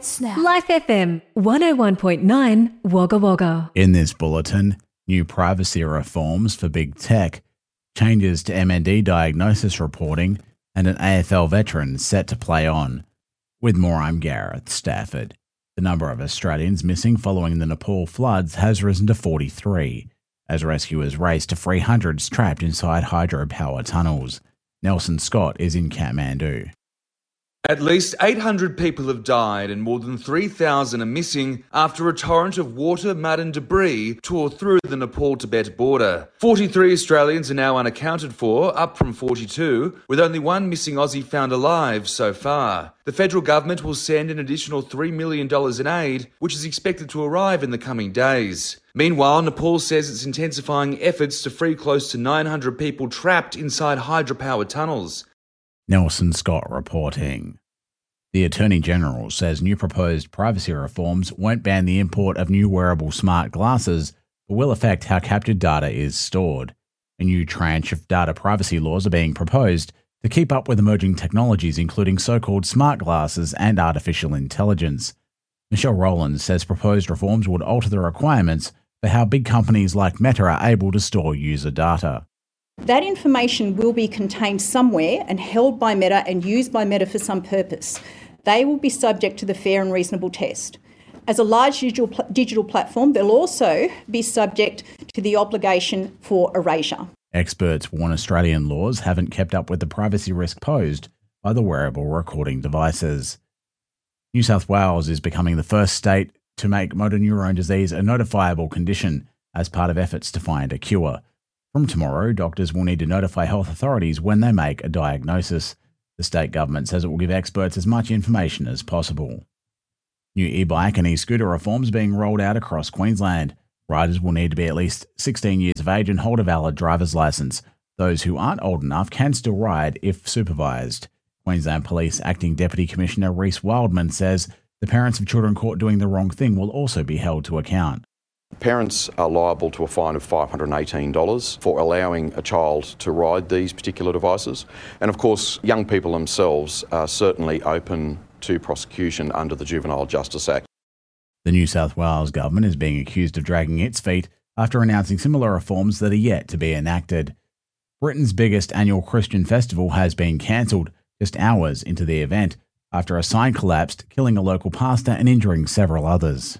Snap. Life FM 101.9 Wagga Wagga. In this bulletin, new privacy reforms for big tech, changes to MND diagnosis reporting, and an AFL veteran set to play on. With more, I'm Gareth Stafford. The number of Australians missing following the Nepal floods has risen to 43, as rescuers race to free hundreds trapped inside hydropower tunnels. Nelson Scott is in Kathmandu. At least 800 people have died and more than 3,000 are missing after a torrent of water, mud and debris tore through the Nepal-Tibet border. 43 Australians are now unaccounted for, up from 42, with only one missing Aussie found alive so far. The federal government will send an additional $3 million in aid, which is expected to arrive in the coming days. Meanwhile, Nepal says it's intensifying efforts to free close to 900 people trapped inside hydropower tunnels. Nelson Scott reporting. The Attorney General says new proposed privacy reforms won't ban the import of new wearable smart glasses, but will affect how captured data is stored. A new tranche of data privacy laws are being proposed to keep up with emerging technologies, including so-called smart glasses and artificial intelligence. Michelle Rowland says proposed reforms would alter the requirements for how big companies like Meta are able to store user data. That information will be contained somewhere and held by Meta and used by Meta for some purpose. They will be subject to the fair and reasonable test. As a large digital platform, they'll also be subject to the obligation for erasure. Experts warn Australian laws haven't kept up with the privacy risk posed by the wearable recording devices. New South Wales is becoming the first state to make motor neurone disease a notifiable condition as part of efforts to find a cure. From tomorrow, doctors will need to notify health authorities when they make a diagnosis. The state government says it will give experts as much information as possible. New e-bike and e-scooter reforms being rolled out across Queensland. Riders will need to be at least 16 years of age and hold a valid driver's licence. Those who aren't old enough can still ride if supervised. Queensland Police Acting Deputy Commissioner Reece Wildman says the parents of children caught doing the wrong thing will also be held to account. Parents are liable to a fine of $518 for allowing a child to ride these particular devices. And of course, young people themselves are certainly open to prosecution under the Juvenile Justice Act. The New South Wales government is being accused of dragging its feet after announcing similar reforms that are yet to be enacted. Britain's biggest annual Christian festival has been cancelled just hours into the event after a sign collapsed, killing a local pastor and injuring several others.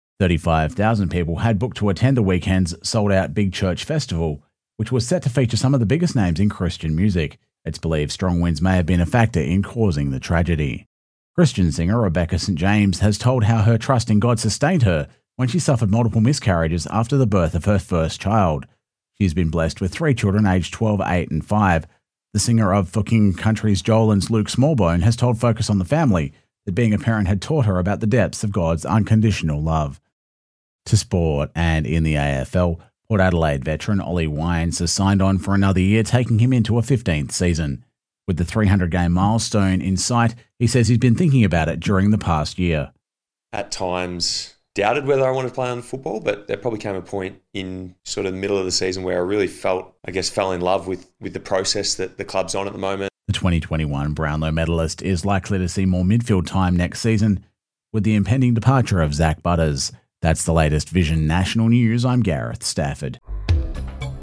35,000 people had booked to attend the weekend's sold-out Big Church Festival, which was set to feature some of the biggest names in Christian music. It's believed strong winds may have been a factor in causing the tragedy. Christian singer Rebecca St. James has told how her trust in God sustained her when she suffered multiple miscarriages after the birth of her first child. She's been blessed with 3 children aged 12, 8 and 5. The singer of For King Country's Joel and Luke Smallbone has told Focus on the Family that being a parent had taught her about the depths of God's unconditional love. To sport, and in the AFL, Port Adelaide veteran Ollie Wines has signed on for another year, taking him into a 15th season. With the 300-game milestone in sight, he says he's been thinking about it during the past year. At times, doubted whether I wanted to play on football, but there probably came a point in sort of the middle of the season where I really fell in love with the process that the club's on at the moment. The 2021 Brownlow medalist is likely to see more midfield time next season with the impending departure of Zach Butters. That's the latest Vision National News. I'm Gareth Stafford.